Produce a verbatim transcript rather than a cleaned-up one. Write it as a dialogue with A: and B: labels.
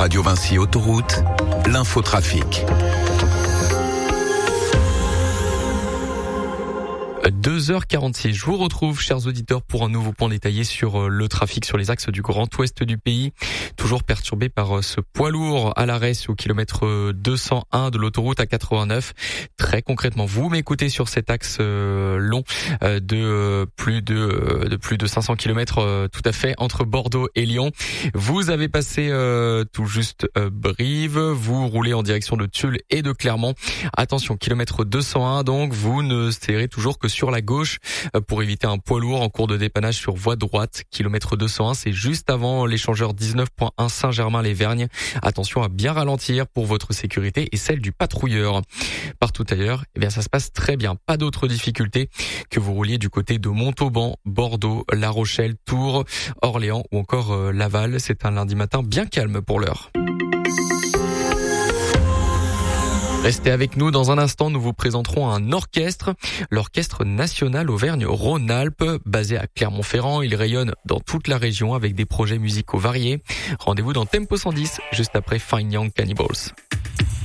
A: Radio Vinci Autoroute, l'infotrafic.
B: deux heures quarante-six, je vous retrouve, chers auditeurs, pour un nouveau point détaillé sur le trafic sur les axes du Grand Ouest du pays. Toujours perturbé par ce poids lourd à l'arrêt au kilomètre deux cent un de l'autoroute A quatre-vingt-neuf. Très concrètement, vous m'écoutez sur cet axe long de plus de, de plus de cinq cents kilomètres tout à fait entre Bordeaux et Lyon. Vous avez passé euh, tout juste euh, Brive, vous roulez en direction de Tulle et de Clermont. Attention, kilomètre deux cent un, donc vous ne serez toujours que sur la gauche pour éviter un poids lourd en cours de dépannage sur voie droite. Kilomètre deux cent un, c'est juste avant l'échangeur dix-neuf point un Saint-Germain-les-Vergnes. Attention à bien ralentir pour votre sécurité et celle du patrouilleur. Partout ailleurs, eh bien ça se passe très bien. Pas d'autres difficultés que vous rouliez du côté de Montauban, Bordeaux, La Rochelle, Tours, Orléans ou encore euh, Laval. C'est un lundi matin bien calme pour l'heure. Restez avec nous, dans un instant, nous vous présenterons un orchestre, l'Orchestre National Auvergne-Rhône-Alpes, basé à Clermont-Ferrand. Il rayonne dans toute la région avec des projets musicaux variés. Rendez-vous dans Tempo cent dix, juste après Fine Young Cannibals.